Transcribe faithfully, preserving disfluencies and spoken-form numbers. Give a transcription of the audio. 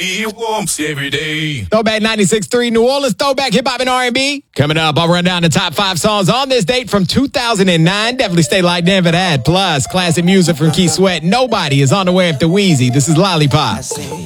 It warms every day. Throwback ninety-six point three New Orleans Throwback Hip Hop and R and B. Coming up, I'll run down the top five songs on this date from two thousand nine. Definitely stay locked in for that. Plus, classic music from Keith Sweat. Nobody is on the way after Wheezy. This is Lollipop.